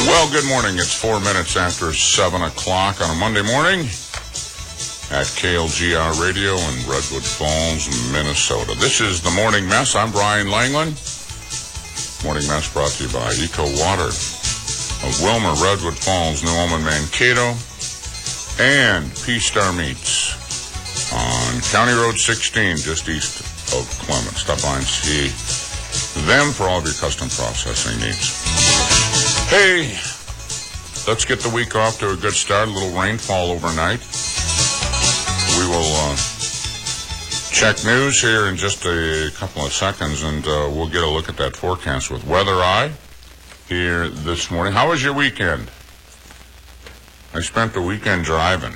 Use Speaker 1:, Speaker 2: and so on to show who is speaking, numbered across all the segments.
Speaker 1: Well, good morning. It's 4 minutes after 7 o'clock on a Monday morning at KLGR Radio in Redwood Falls, Minnesota. This is the Morning Mess. I'm Brian Langland. Morning Mess brought to you by Eco Water of Wilmer, Redwood Falls, New Ulm, Mankato, and P-Star Meats on County Road 16, just east of Clement. Stop by and see them for all of your custom processing needs. Hey, let's get the week off to a good start. A little rainfall overnight. We will check news here in just a couple of seconds, and we'll get a look at that forecast with Weather Eye here this morning. How was your weekend? I spent the weekend driving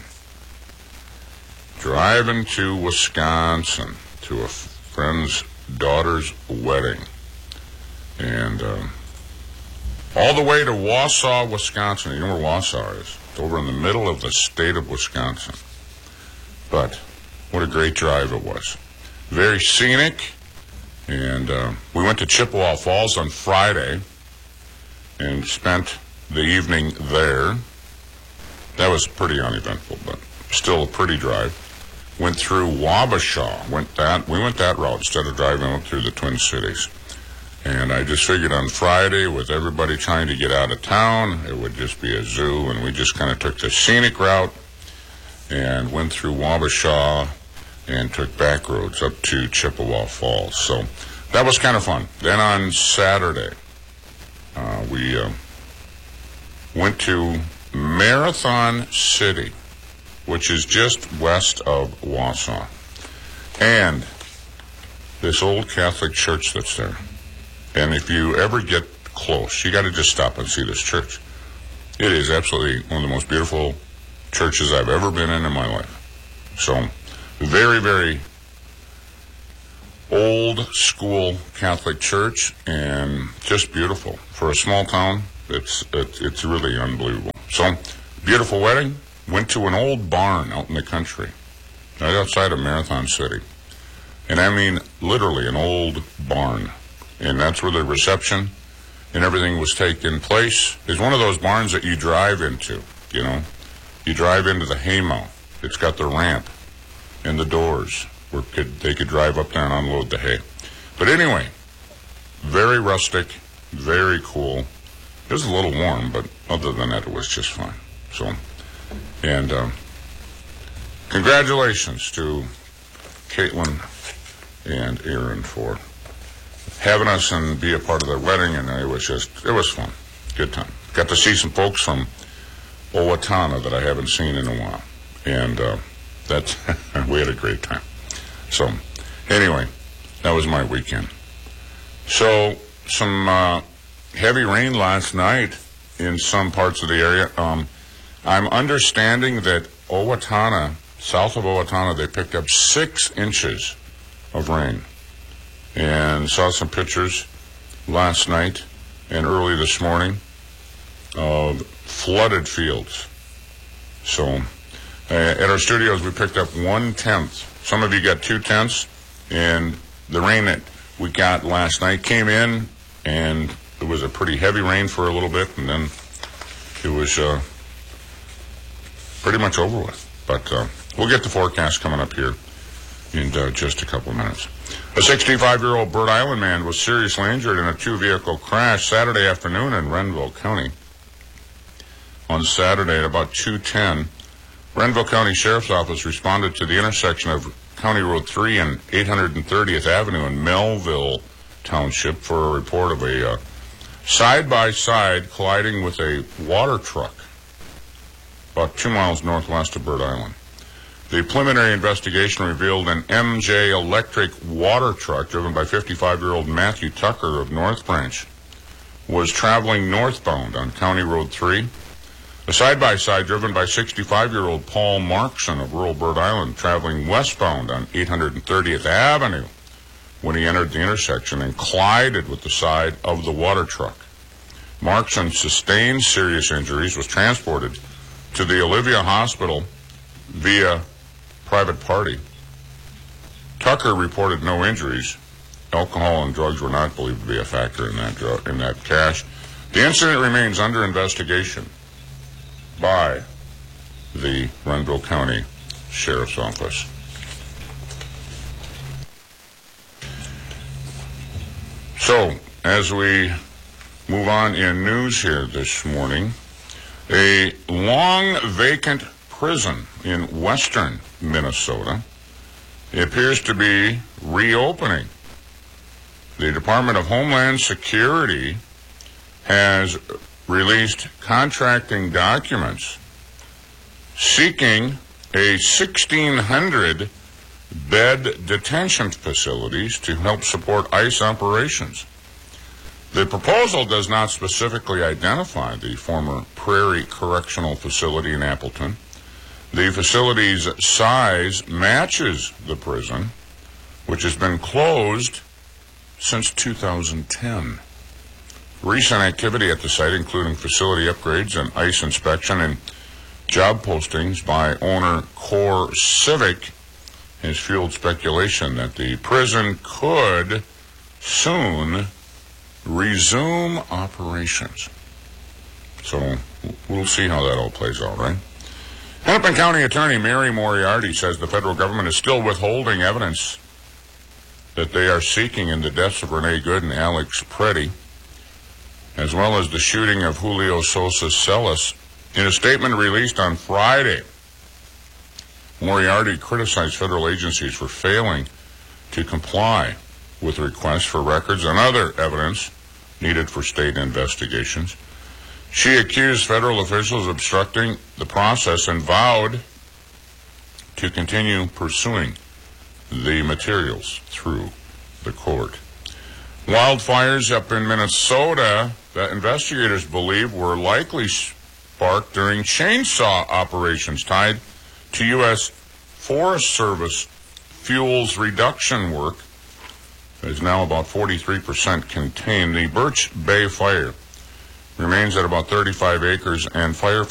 Speaker 1: to Wisconsin to a friend's daughter's wedding, and all the way to Wausau, Wisconsin. You know where Wausau is? It's over in the middle of the state of Wisconsin. But what a great drive it was. Very scenic. And we went to Chippewa Falls on Friday and spent the evening there. That was pretty uneventful, but still a pretty drive. Went through Wabasha. We went that route instead of driving up through the Twin Cities. And I just figured on Friday, with everybody trying to get out of town, it would just be a zoo, and we just kind of took the scenic route and went through Wabasha and took back roads up to Chippewa Falls. So that was kind of fun. Then on Saturday, we went to Marathon City, which is just west of Wausau, and this old Catholic church that's there. And if you ever get close, you got to just stop and see this church. It is absolutely one of the most beautiful churches I've ever been in my life. So, very, very old school Catholic church, and just beautiful. For a small town, it's really unbelievable. So, beautiful wedding. Went to an old barn out in the country, right outside of Marathon City. And I mean, literally an old barn. And that's where the reception and everything was taking place. It's one of those barns that you drive into, you know. You drive into the haymow. It's got the ramp and the doors where they could drive up there and unload the hay. But anyway, very rustic, very cool. It was a little warm, but other than that, it was just fine. So, and congratulations to Caitlin and Aaron for having us and be a part of their wedding, and it was fun. Good time. Got to see some folks from Owatonna that I haven't seen in a while, and we had a great time. So, anyway, that was my weekend. So, some heavy rain last night in some parts of the area. I'm understanding that Owatonna, south of Owatonna, they picked up 6 inches of rain. And saw some pictures last night and early this morning of flooded fields. So at our studios, we picked up 1/10. Some of you got 2/10, and the rain that we got last night came in, and it was a pretty heavy rain for a little bit, and then it was pretty much over with. But we'll get the forecast coming up here in just a couple of minutes. A 65-year-old Bird Island man was seriously injured in a 2-vehicle crash Saturday afternoon in Renville County. On Saturday at about 2:10, Renville County Sheriff's Office responded to the intersection of County Road 3 and 830th Avenue in Melville Township for a report of a side-by-side colliding with a water truck about 2 miles northwest of Bird Island. The preliminary investigation revealed an MJ electric water truck driven by 55-year-old Matthew Tucker of North Branch was traveling northbound on County Road 3. A side-by-side driven by 65-year-old Paul Markson of rural Bird Island traveling westbound on 830th Avenue when he entered the intersection and collided with the side of the water truck. Markson sustained serious injuries, was transported to the Olivia Hospital via private party. Tucker reported no injuries. Alcohol and drugs were not believed to be a factor in that crash. The incident remains under investigation by the Renville County Sheriff's Office. So, as we move on in news here this morning, a long vacant prison in western Minnesota appears to be reopening. The Department of Homeland Security has released contracting documents seeking a 1,600 bed detention facilities to help support ICE operations. The proposal does not specifically identify the former Prairie Correctional Facility in Appleton. The facility's size matches the prison, which has been closed since 2010. Recent activity at the site, including facility upgrades and ICE inspection and job postings by owner Core Civic, has fueled speculation that the prison could soon resume operations. So we'll see how that all plays out, right? Hennepin County Attorney Mary Moriarty says the federal government is still withholding evidence that they are seeking in the deaths of Renee Good and Alex Preddy, as well as the shooting of Julio Sosa Celis. In a statement released on Friday, Moriarty criticized federal agencies for failing to comply with requests for records and other evidence needed for state investigations. She accused federal officials of obstructing the process and vowed to continue pursuing the materials through the court. Wildfires up in Minnesota that investigators believe were likely sparked during chainsaw operations tied to U.S. Forest Service fuels reduction work is now about 43% contained. The Birch Bay fire remains at about 35 acres, and